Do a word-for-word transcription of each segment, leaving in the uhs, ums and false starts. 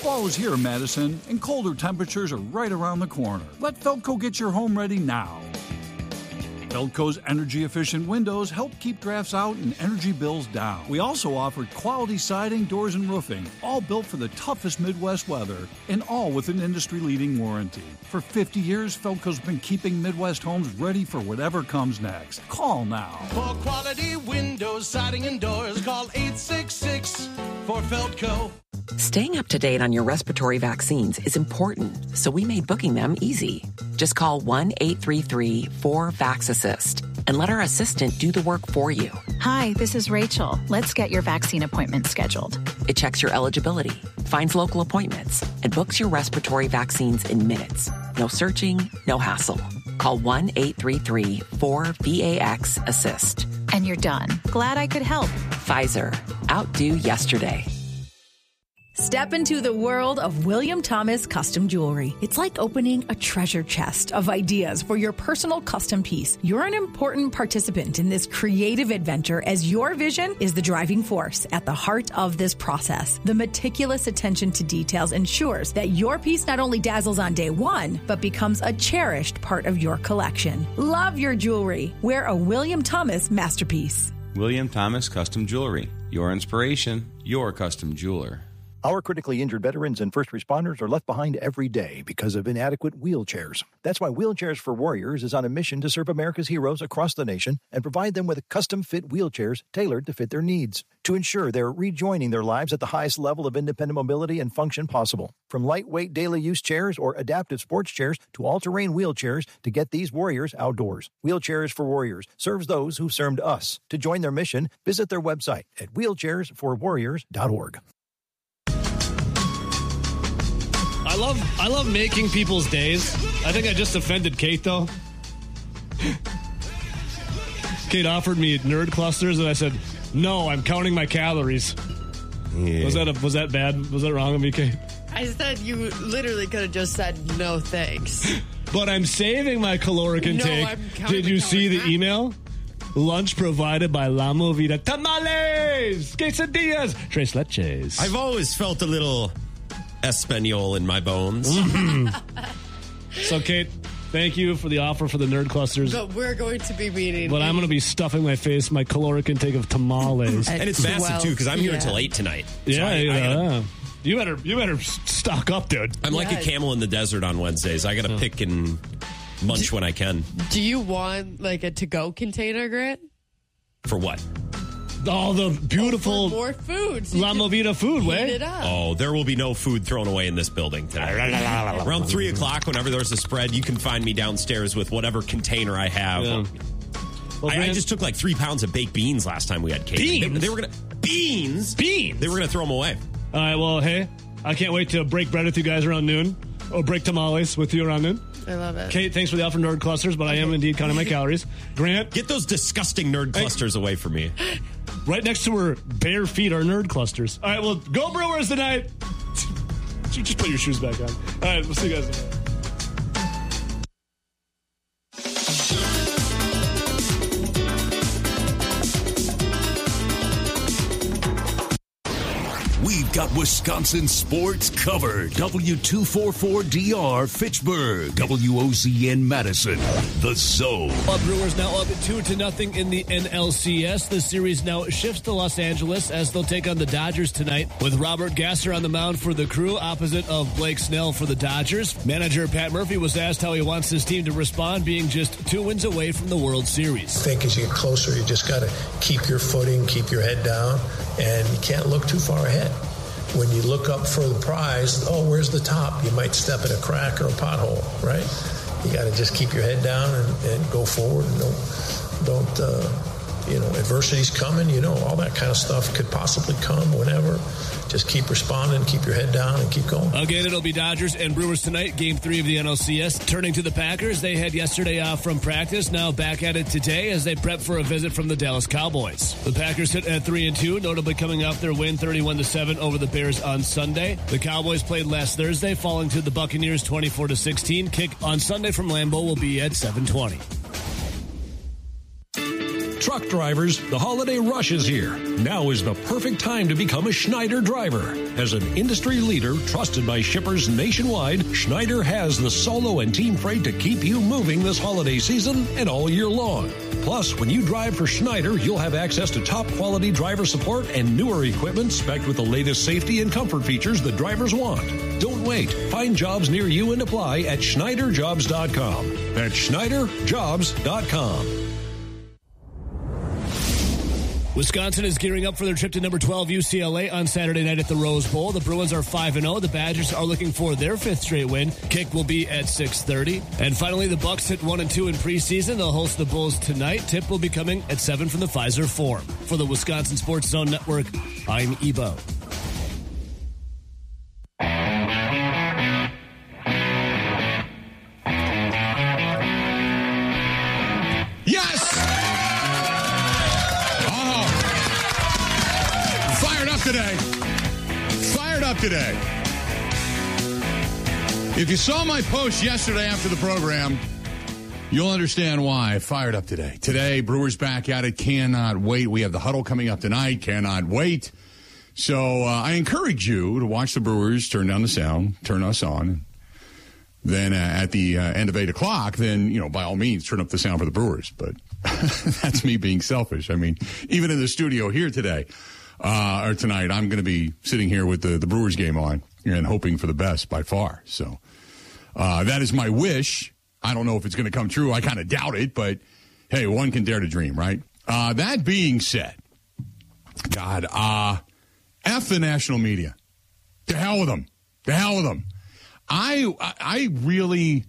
Fall is here, Madison, and colder temperatures are right around the corner. Let Feldco get your home ready now. Feldco's energy-efficient windows help keep drafts out and energy bills down. We also offer quality siding, doors, and roofing, all built for the toughest Midwest weather, and all with an industry-leading warranty. For fifty years, Feldco's been keeping Midwest homes ready for whatever comes next. Call now. For quality windows, siding, and doors, call eight six six for Feldco. Staying up to date on your respiratory vaccines is important, so we made booking them easy. Just call one eight three three four VAX-ASSIST and let our assistant do the work for you. Hi, this is Rachel. Let's get your vaccine appointment scheduled. It checks your eligibility, finds local appointments, and books your respiratory vaccines in minutes. No searching, no hassle. Call one eight three three four VAX-ASSIST. And you're done. Glad I could help. Pfizer. Outdo yesterday. Step into the world of William Thomas Custom Jewelry. It's like opening a treasure chest of ideas for your personal custom piece. You're an important participant in this creative adventure, as your vision is the driving force at the heart of this process. The meticulous attention to details ensures that your piece not only dazzles on day one, but becomes a cherished part of your collection. Love your jewelry. Wear a William Thomas masterpiece. William Thomas Custom Jewelry. Your inspiration, your custom jeweler. Our critically injured veterans and first responders are left behind every day because of inadequate wheelchairs. That's why Wheelchairs for Warriors is on a mission to serve America's heroes across the nation and provide them with custom-fit wheelchairs tailored to fit their needs, to ensure they're rejoining their lives at the highest level of independent mobility and function possible. From lightweight daily use chairs or adaptive sports chairs to all-terrain wheelchairs to get these warriors outdoors. Wheelchairs for Warriors serves those who served us. To join their mission, visit their website at wheelchairs for warriors dot org. I love I love making people's days. I think I just offended Kate, though. Kate offered me nerd clusters, and I said, no, I'm counting my calories. Yeah. Was that a, was that bad? Was that wrong of me, Kate? I said you literally could have just said no thanks. But I'm saving my caloric intake. No, I'm counting Did you the see the email? Lunch provided by La Movida. Tamales! Quesadillas! Tres leches. I've always felt a little Espanol in my bones. So, Kate, thank you for the offer for the nerd clusters. But we're going to be meeting. But I'm going to be stuffing my face, my caloric intake of tamales. And it's massive, too, because I'm here yeah. until eight tonight. Yeah, so I, yeah. I gotta, you better you better stock up, dude. I'm like Yeah. a camel in the desert on Wednesdays. I got to oh. pick and munch do, when I can. Do you want, like, a to-go container, Grant? For what? All the beautiful oh, more food. So La Movida food, way. Oh, there will be no food thrown away in this building today. Around three o'clock, whenever there's a spread, you can find me downstairs with whatever container I have. Yeah. Well, I, I just took like three pounds of baked beans last time we had cake. Beans? They, they were gonna beans. Beans. They were gonna throw them away. All right. Well, hey, I can't wait to break bread with you guys around noon, or break tamales with you around noon. I love it. Kate, thanks for the offer, nerd clusters, but I am indeed counting my calories. Grant, get those disgusting nerd clusters hey. away from me. Right next to her bare feet are nerd clusters. All right, well, go Brewers tonight. Just put your shoes back on. All right, we'll see you guys tonight. We've got Wisconsin sports covered. W two forty-four D R Fitchburg. W O Z N Madison. The Zone. Well, Brewers now up two to nothing in the N L C S. The series now shifts to Los Angeles as they'll take on the Dodgers tonight, with Robert Gasser on the mound for the Crew, opposite of Blake Snell for the Dodgers. Manager Pat Murphy was asked how he wants his team to respond, being just two wins away from the World Series. I think as you get closer, you just got to keep your footing, keep your head down, and you can't look too far ahead. When you look up for the prize, oh, where's the top? You might step in a crack or a pothole, right? You got to just keep your head down and, and go forward. And don't, don't uh, you know, adversity's coming. You know, all that kind of stuff could possibly come whenever. Just keep responding, keep your head down, and keep going. Again, it'll be Dodgers and Brewers tonight, game three of the N L C S. Turning to the Packers, they had yesterday off from practice, now back at it today as they prep for a visit from the Dallas Cowboys. The Packers sit at three and two, notably coming off their win thirty-one to seven over the Bears on Sunday. The Cowboys played last Thursday, falling to the Buccaneers twenty-four to sixteen. Kick on Sunday from Lambeau will be at seven twenty. Truck drivers, the holiday rush is here. Now is the perfect time to become a Schneider driver. As an industry leader trusted by shippers nationwide, Schneider has the solo and team freight to keep you moving this holiday season and all year long. Plus, when you drive for Schneider, you'll have access to top quality driver support and newer equipment spec'd with the latest safety and comfort features the drivers want. Don't wait. Find jobs near you and apply at Schneider Jobs dot com. That's Schneider Jobs dot com. Wisconsin is gearing up for their trip to number twelve U C L A on Saturday night at the Rose Bowl. The Bruins are five and oh. The Badgers are looking for their fifth straight win. Kick will be at six thirty. And finally, the Bucks hit one and two in preseason. They'll host the Bulls tonight. Tip will be coming at seven from the Pfizer Forum. For the Wisconsin Sports Zone Network, I'm Ebo. Today. Fired up today. If you saw my post yesterday after the program, you'll understand why I fired up today. Today, Brewers back at it. Cannot wait. We have the huddle coming up tonight. Cannot wait. So uh, I encourage you to watch the Brewers, turn down the sound, turn us on. Then uh, at the uh, end of eight o'clock, then, you know, by all means, turn up the sound for the Brewers. But that's me being selfish. I mean, even in the studio here today, Uh, or tonight, I'm going to be sitting here with the, the Brewers game on and hoping for the best by far. So uh, that is my wish. I don't know if it's going to come true. I kind of doubt it, but hey, one can dare to dream, right? Uh, that being said, God, uh, F the national media. To hell with them. To hell with them. I, I really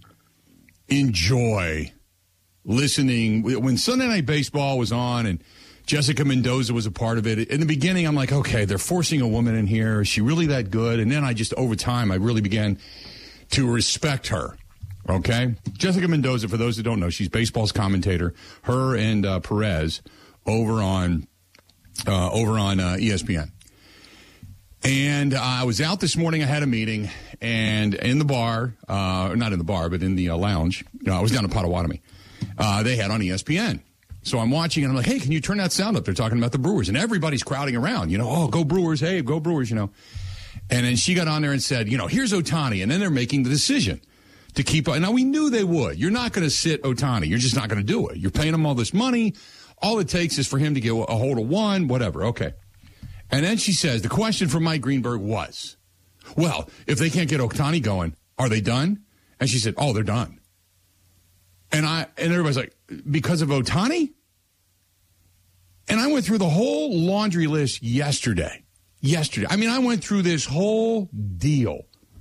enjoy listening. When Sunday Night Baseball was on and Jessica Mendoza was a part of it. In the beginning, I'm like, okay, they're forcing a woman in here. Is she really that good? And then I just, over time, I really began to respect her. Okay? Jessica Mendoza, for those that don't know, she's baseball's commentator. Her and uh, Perez over on uh, over on uh, E S P N. And uh, I was out this morning. I had a meeting. And in the bar, uh, not in the bar, but in the uh, lounge, uh, I was down in Potawatomi. Uh, they had on E S P N. So I'm watching, and I'm like, hey, can you turn that sound up? They're talking about the Brewers. And everybody's crowding around, you know, oh, go Brewers, hey, go Brewers, you know. And then she got on there and said, you know, here's Ohtani. And then they're making the decision to keep – now, we knew they would. You're not going to sit Ohtani. You're just not going to do it. You're paying him all this money. All it takes is for him to get a hold of one, whatever. Okay. And then she says, the question from Mike Greenberg was, well, if they can't get Ohtani going, are they done? And she said, oh, they're done. And I and everybody's like, because of Ohtani? And I went through the whole laundry list yesterday. Yesterday. I mean, I went through this whole deal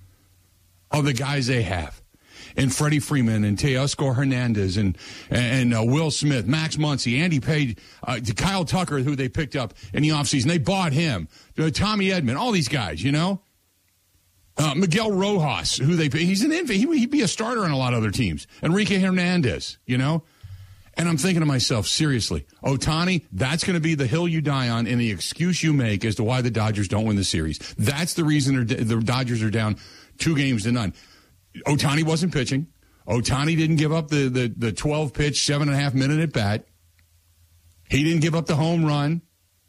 of the guys they have. And Freddie Freeman and Teoscar Hernandez and and uh, Will Smith, Max Muncy, Andy Page, uh, Kyle Tucker, who they picked up in the offseason. They bought him. Uh, Tommy Edman, all these guys, you know. Uh, Miguel Rojas, who they he's an infant. He, he'd be a starter on a lot of other teams. Enrique Hernandez, you know. And I'm thinking to myself, seriously, Ohtani, that's going to be the hill you die on and the excuse you make as to why the Dodgers don't win the series. That's the reason the Dodgers are down two games to none. Ohtani wasn't pitching. Ohtani didn't give up the, the, the twelve-pitch, seven-and-a-half minute at bat. He didn't give up the home run.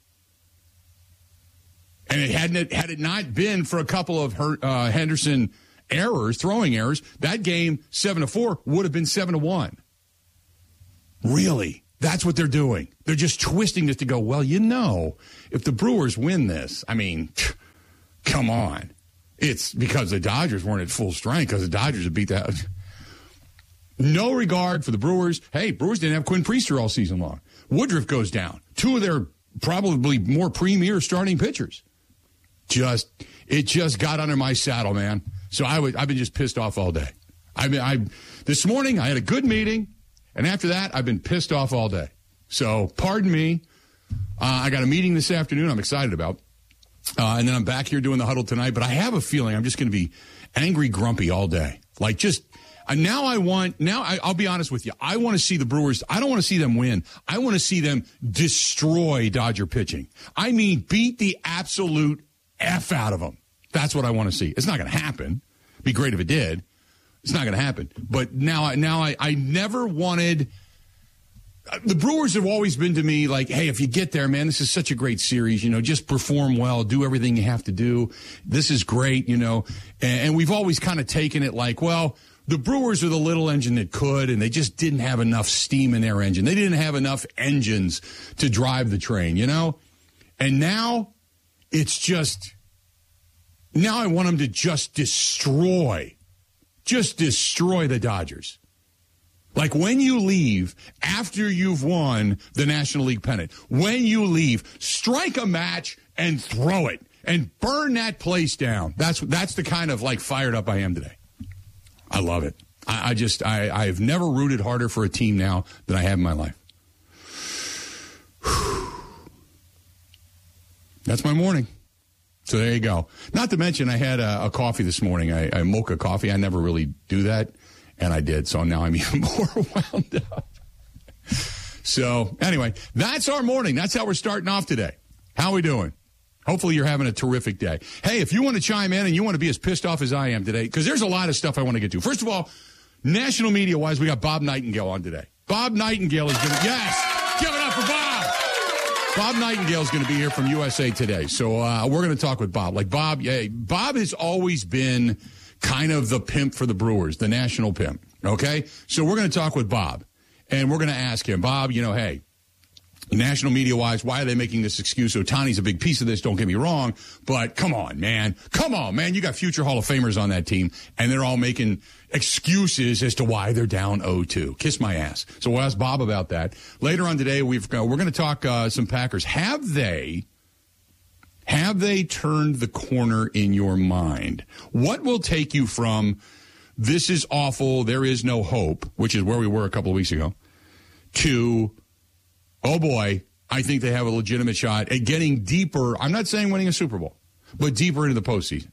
And it hadn't had it not been for a couple of her, uh, Henderson errors, throwing errors, that game seven to four would have been seven to one. Really, that's what they're doing. They're just twisting this to go, well, you know, if the Brewers win this, I mean, come on, it's because the Dodgers weren't at full strength because the Dodgers have beat that. No regard for the Brewers. Hey, Brewers didn't have Quinn Priester all season long. Woodruff goes down. Two of their probably more premier starting pitchers. Just, it just got under my saddle, man. So I would, I've been just pissed off all day. I mean, I, this morning I had a good meeting, and after that I've been pissed off all day. So pardon me. Uh, I got a meeting this afternoon I'm excited about. Uh, and then I'm back here doing the huddle tonight, but I have a feeling I'm just going to be angry, grumpy all day. Like just, uh, now I want, now I, I'll be honest with you. I want to see the Brewers. I don't want to see them win. I want to see them destroy Dodger pitching. I mean, beat the absolute F out of them. That's what I want to see. It's not going to happen. It'd be great if it did. It's not going to happen. But now, now I, I never wanted the Brewers have always been to me like, hey, if you get there, man, this is such a great series. You know, just perform well, do everything you have to do. This is great, you know. And, and we've always kind of taken it like, well, the Brewers are the little engine that could, and they just didn't have enough steam in their engine. They didn't have enough engines to drive the train, you know. And now it's just, now I want them to just destroy, just destroy the Dodgers. Like when you leave after you've won the National League pennant, when you leave, strike a match and throw it and burn that place down. That's that's the kind of like fired up I am today. I love it. I, I just I I've never rooted harder for a team now than I have in my life. That's my morning. So there you go. Not to mention I had a, a coffee this morning. I, I mocha coffee. I never really do that. And I did, so now I'm even more wound up. So, anyway, that's our morning. That's how we're starting off today. How are we doing? Hopefully you're having a terrific day. Hey, if you want to chime in and you want to be as pissed off as I am today, because there's a lot of stuff I want to get to. First of all, national media-wise, we got Bob Nightingale on today. Bob Nightingale is going to, yes, give it up for Bob. Bob Nightingale is going to be here from U S A Today. So uh, we're going to talk with Bob. Like, Bob, yeah, Bob has always been kind of the pimp for the Brewers, the national pimp, okay? So we're going to talk with Bob, and we're going to ask him, Bob, you know, hey, national media-wise, why are they making this excuse? Ohtani's a big piece of this, don't get me wrong, but come on, man. Come on, man. You got future Hall of Famers on that team, and they're all making excuses as to why they're down oh two. Kiss my ass. So we'll ask Bob about that. Later on today, we've uh, we're going to talk uh, some Packers. Have they... Have they turned the corner in your mind? What will take you from this is awful, there is no hope, which is where we were a couple of weeks ago, to, oh boy, I think they have a legitimate shot at getting deeper. I'm not saying winning a Super Bowl, but deeper into the postseason.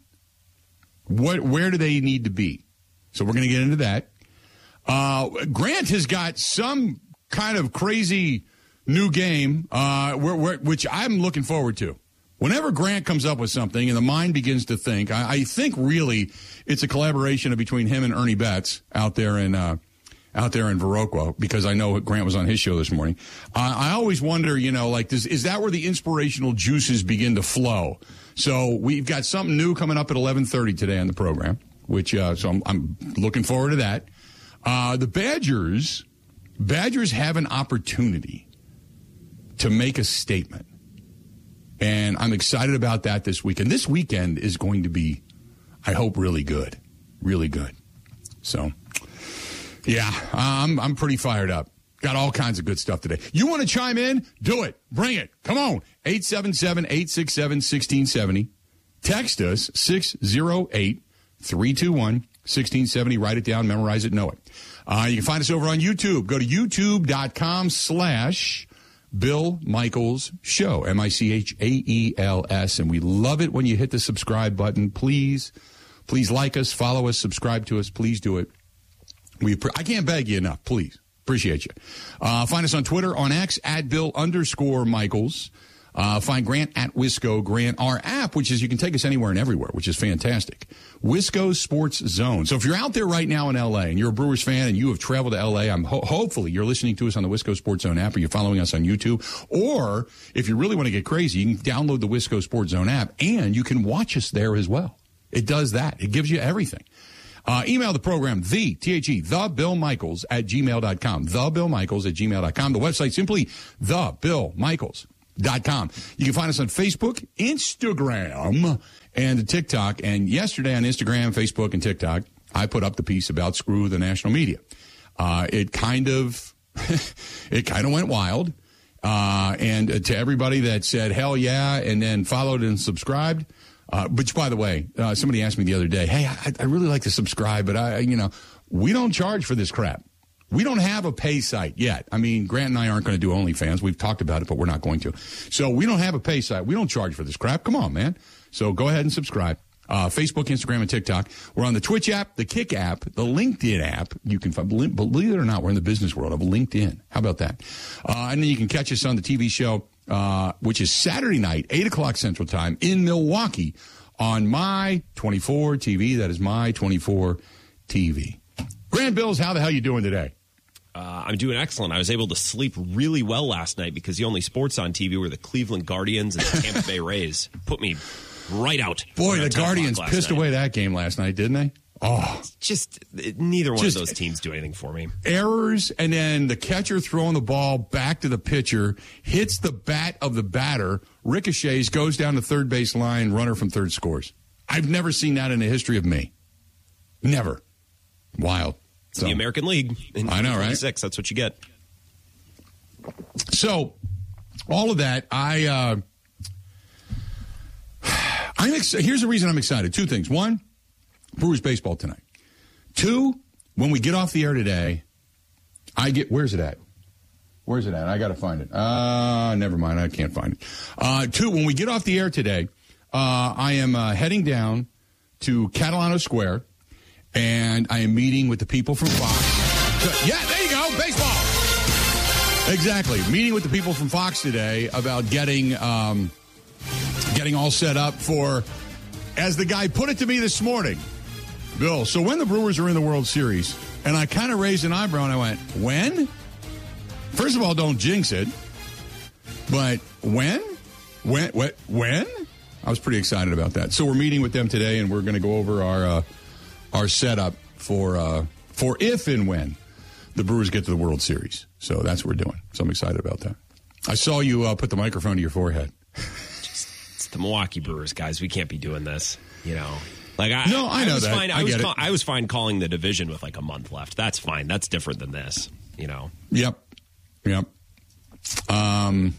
What, where do they need to be? So we're going to get into that. Uh, Grant has got some kind of crazy new game, uh, where, where, which I'm looking forward to. Whenever Grant comes up with something and the mind begins to think, I, I think really it's a collaboration between him and Ernie Betts out there in uh, out there in Viroqua, because I know Grant was on his show this morning. Uh, I always wonder, you know, like, does, is that where the inspirational juices begin to flow? So we've got something new coming up at eleven thirty today on the program, which uh, so I'm, I'm looking forward to that. Uh, the Badgers, Badgers have an opportunity to make a statement. And I'm excited about that this weekend. This weekend is going to be, I hope, really good. Really good. So, yeah, I'm I'm pretty fired up. Got all kinds of good stuff today. You want to chime in? Do it. Bring it. Come on. eight seven seven, eight six seven, one six seven zero. Text us, six oh eight, three two one, one six seven zero. Write it down, memorize it, know it. Uh, you can find us over on YouTube. Go to youtube.com slash Bill Michaels Show, M I C H A E L S, and we love it when you hit the subscribe button. Please, please like us, follow us, subscribe to us. Please do it. We I can't beg you enough. Please. Appreciate you. Uh, find us on Twitter, on X, at Bill underscore Michaels. Uh, find Grant at Wisco Grant. Our app, which is you can take us anywhere and everywhere, which is fantastic. Wisco Sports Zone. So if you're out there right now in L A and you're a Brewers fan and you have traveled to L A, I'm ho- hopefully you're listening to us on the Wisco Sports Zone app, or you're following us on YouTube. Or if you really want to get crazy, you can download the Wisco Sports Zone app and you can watch us there as well. It does that. It gives you everything. Uh, email the program, the, T H E, the Bill Michaels at gmail dot com. The Bill Michaels at gmail dot com. The website simply the Bill Michaels dot com. You can find us on Facebook, Instagram, and TikTok. And yesterday on Instagram, Facebook, and TikTok, I put up the piece about screw the national media. Uh, it kind of, it kind of went wild. Uh, and to everybody that said, hell yeah, and then followed and subscribed, uh, which by the way, uh, somebody asked me the other day, hey, I, I really like to subscribe, but I, you know, we don't charge for this crap. We don't have a pay site yet. I mean, Grant and I aren't going to do OnlyFans. We've talked about it, but we're not going to. So we don't have a pay site. We don't charge for this crap. Come on, man. So go ahead and subscribe. Uh, Facebook, Instagram, and TikTok. We're on the Twitch app, the Kick app, the LinkedIn app. You can find, believe it or not, we're in the business world of LinkedIn. How about that? Uh, and then you can catch us on the T V show, uh, which is Saturday night, eight o'clock Central Time in Milwaukee on My twenty-four T V. That is My twenty-four T V. Grant Bills, how the hell you doing today? Uh, I'm doing excellent. I was able to sleep really well last night because the only sports on T V were the Cleveland Guardians and the Tampa Bay Rays. Put me right out. Boy, the Guardians pissed night. away that game last night, didn't they? Oh, just neither one just of those teams do anything for me. Errors, and then the catcher throwing the ball back to the pitcher, hits the bat of the batter, ricochets, goes down the third base line, runner from third scores. I've never seen that in the history of me. Never. Wild. So, the American League. In I know, right? That's what you get. So, all of that, I, uh, I'm ex- here's the reason I'm excited. Two things. One, Brewers baseball tonight. Two, when we get off the air today, I get, where's it at? Where's it at? I got to find it. Uh, never mind. I can't find it. Uh, two, when we get off the air today, uh, I am uh, heading down to Catalano Square, and I am meeting with the people from Fox. So, yeah, there you go. Baseball. Exactly. Meeting with the people from Fox today about getting, um, getting all set up for, as the guy put it to me this morning, Bill, so when the Brewers are in the World Series, and I kind of raised an eyebrow and I went, when? First of all, don't jinx it. But when? When? When? I was pretty excited about that. So we're meeting with them today, and we're going to go over our uh, our setup for uh, for if and when the Brewers get to the World Series. So that's what we're doing. So I'm excited about that. I saw you uh, put the microphone to your forehead. Just, it's the Milwaukee Brewers, guys. We can't be doing this, you know. Like I, no, I know I was that. Fine. I, I was get call, it. I was fine calling the division with like a month left. That's fine. That's different than this, you know. Yep. Yep. Um,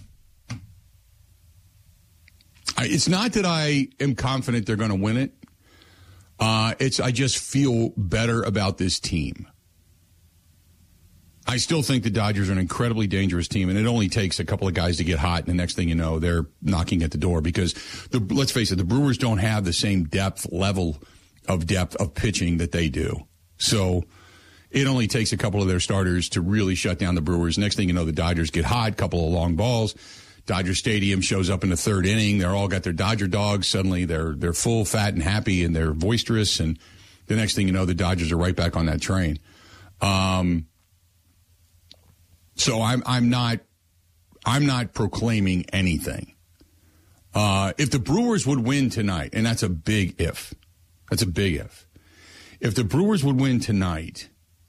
I, it's not that I am confident they're going to win it. Uh, it's I just feel better about this team. I still think the Dodgers are an incredibly dangerous team, and it only takes a couple of guys to get hot, and the next thing you know, they're knocking at the door because, the, let's face it, the Brewers don't have the same depth, level of depth of pitching that they do. So it only takes a couple of their starters to really shut down the Brewers. Next thing you know, the Dodgers get hot, couple of long balls. Dodger Stadium shows up in the third inning. They're all got their Dodger dogs. Suddenly they're they're full, fat, and happy, and they're boisterous. And the next thing you know, the Dodgers are right back on that train. Um, so I'm I'm not I'm not proclaiming anything. Uh, if the Brewers would win tonight, and that's a big if, that's a big if. If the Brewers would win tonight,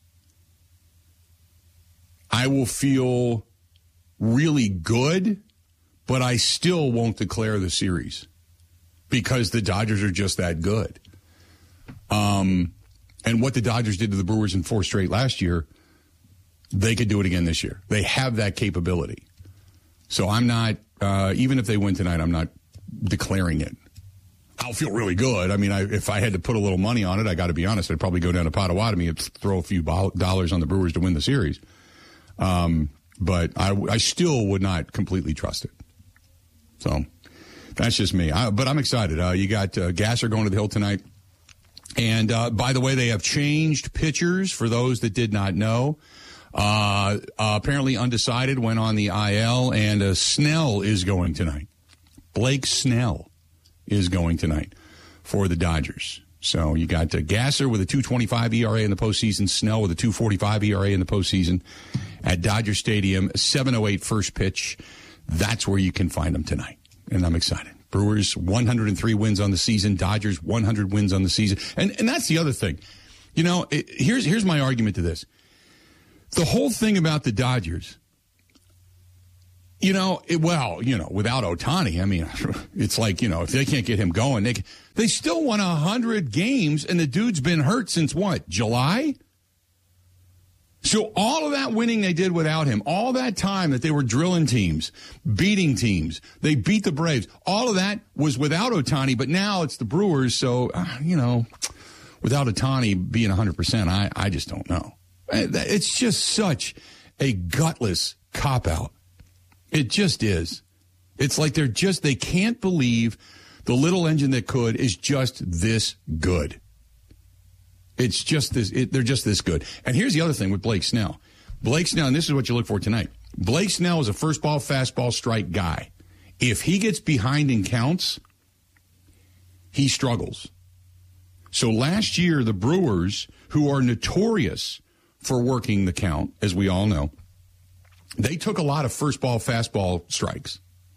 I will feel really good, but I still won't declare the series because the Dodgers are just that good. Um, and what the Dodgers did to the Brewers in four straight last year, they could do it again this year. They have that capability. So I'm not, uh, even if they win tonight, I'm not declaring it. I'll feel really good. I mean, I, if I had to put a little money on it, I got to be honest, I'd probably go down to Potawatomi and throw a few bo- dollars on the Brewers to win the series. Um, but I, I still would not completely trust it. So that's just me. I, but I'm excited. Uh, you got uh, Gasser going to the Hill tonight. And uh, by the way, they have changed pitchers for those that did not know. Uh, uh, apparently undecided went on the I L, and uh, Snell is going tonight. Blake Snell is going tonight for the Dodgers. So you got uh, Gasser with a two twenty-five E R A in the postseason, Snell with a two forty-five E R A in the postseason at Dodger Stadium, seven oh eight first pitch. That's where you can find them tonight, and I'm excited. Brewers, one hundred three wins on the season. Dodgers, one hundred wins on the season. And and that's the other thing. You know, it, here's here's my argument to this. The whole thing about the Dodgers, you know, it, well, you know, without Ohtani, I mean, it's like, you know, if they can't get him going, they they still won one hundred games, and the dude's been hurt since what, July? So all of that winning they did without him, all that time that they were drilling teams, beating teams, they beat the Braves, all of that was without Ohtani, but now it's the Brewers, so, uh, you know, without Ohtani being one hundred percent, I, I just don't know. It's just such a gutless cop-out. It just is. It's like they're just, they can't believe the little engine that could is just this good. It's just this, it, they're just this good. And here's the other thing with Blake Snell. Blake Snell, and this is what you look for tonight. Blake Snell is a first ball, fastball, strike guy. If he gets behind in counts, he struggles. So last year, the Brewers, who are notorious for working the count, as we all know. They took a lot of first ball, fastball strikes.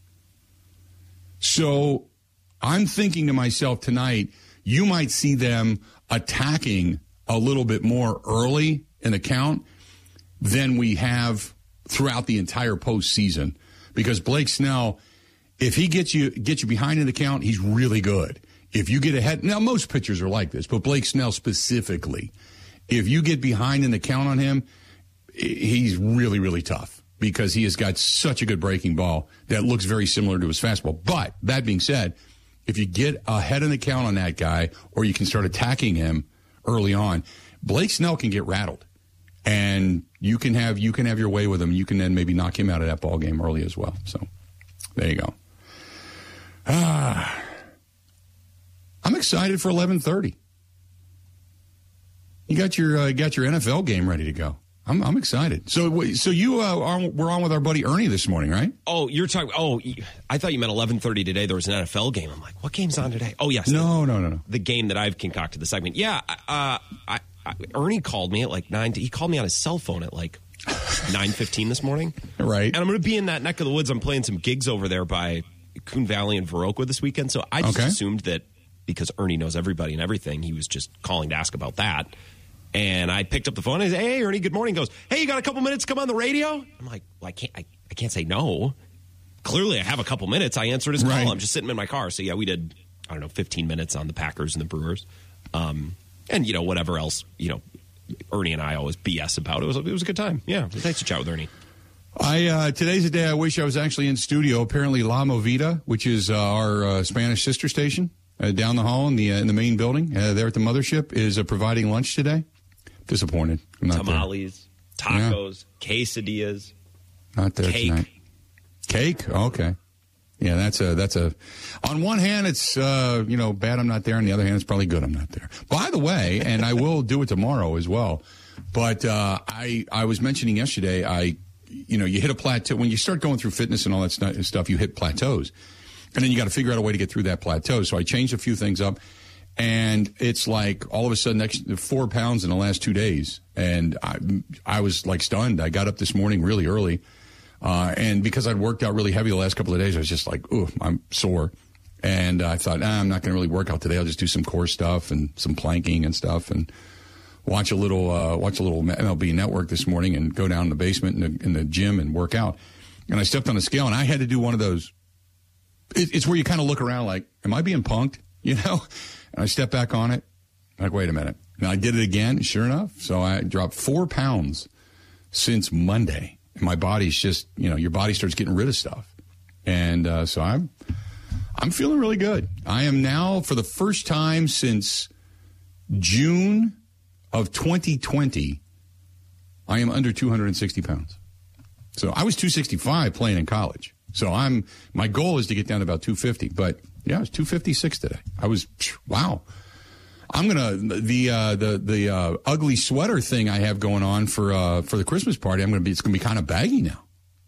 So I'm thinking to myself tonight, you might see them attacking a little bit more early in the count than we have throughout the entire postseason. Because Blake Snell, if he gets you gets you behind in the count, he's really good. If you get ahead, now most pitchers are like this, but Blake Snell specifically, if you get behind in the count on him, he's really, really tough because he has got such a good breaking ball that looks very similar to his fastball. But that being said, if you get ahead in the count on that guy or you can start attacking him early on, Blake Snell can get rattled. And you can have you can have your way with him. You can then maybe knock him out of that ball game early as well. So there you go. Ah, I'm excited for eleven thirty. You got your uh, got your N F L game ready to go. I'm I'm excited. So so you uh, are we're on with our buddy Ernie this morning, right? Oh, you're talking. Oh, I thought you meant eleven thirty today. There was an N F L game. I'm like, what game's on today? Oh yes, no, the, no, no, no. The game that I've concocted the segment. Yeah, uh, I, I, Ernie called me at like nine. He called me on his cell phone at like nine fifteen this morning. Right. And I'm going to be in that neck of the woods. I'm playing some gigs over there by Coon Valley and Viroqua this weekend. So I just okay. assumed that because Ernie knows everybody and everything, he was just calling to ask about that. And I picked up the phone and I said, hey, Ernie, good morning. He goes, hey, you got a couple minutes to come on the radio? I'm like, well, I can't, I, I can't say no. Clearly, I have a couple minutes. I answered his call. Right. I'm just sitting in my car. So, yeah, we did, I don't know, fifteen minutes on the Packers and the Brewers. Um, and, you know, whatever else, you know, Ernie and I always B S about. It was, it was a good time. Yeah, it was nice to chat with Ernie. I uh, today's the day I wish I was actually in studio. Apparently, La Movida, which is uh, our uh, Spanish sister station uh, down the hall in the uh, in the main building uh, there at the mothership, is uh, providing lunch today. Disappointed. I'm not Tamales, there. tacos, yeah. quesadillas, not there cake. tonight. Cake? Okay. Yeah, that's a that's a. On one hand, it's uh, you know bad I'm not there. On the other hand, it's probably good I'm not there. By the way, and I will do it tomorrow as well. But uh, I I was mentioning yesterday, I you know you hit a plateau when you start going through fitness and all that st- stuff. You hit plateaus, and then you got to figure out a way to get through that plateau. So I changed a few things up, and it's like all of a sudden, next four pounds in the last two days, and I I was like stunned. I got up this morning really early. Uh, and because I'd worked out really heavy the last couple of days, I was just like, ooh, I'm sore. And uh, I thought, nah, I'm not going to really work out today. I'll just do some core stuff and some planking and stuff and watch a little uh, watch a little M L B Network this morning and go down in the basement in the, in the gym and work out. And I stepped on a scale, and I had to do one of those. It, it's where you kind of look around like, am I being punked? You know? And I stepped back on it. Like, wait a minute. And I did it again, sure enough. So I dropped four pounds since Monday. And my body's just, you know, your body starts getting rid of stuff. And uh, so I'm I'm feeling really good. I am now, for the first time since June of twenty twenty, I am under two hundred sixty pounds. So I was two sixty-five playing in college. So I'm my goal is to get down to about two fifty. But, yeah, I was two fifty-six today. I was, wow. I'm gonna the uh, the the uh, ugly sweater thing I have going on for uh, for the Christmas party. I'm gonna be it's gonna be kind of baggy now.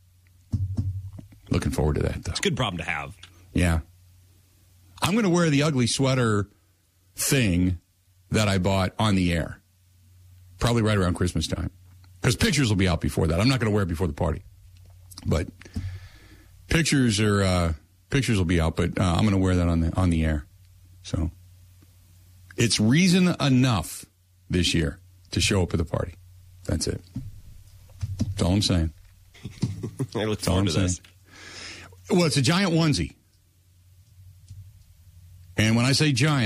Looking forward to that though. It's a good problem to have. Yeah, I'm gonna wear the ugly sweater thing that I bought on the air, probably right around Christmas time, because pictures will be out before that. I'm not gonna wear it before the party, but pictures are uh, pictures will be out. But uh, I'm gonna wear that on the on the air. So. It's reason enough this year to show up at the party. That's it. That's all I'm saying. I look forward to this. Well, it's a giant onesie. And when I say giant,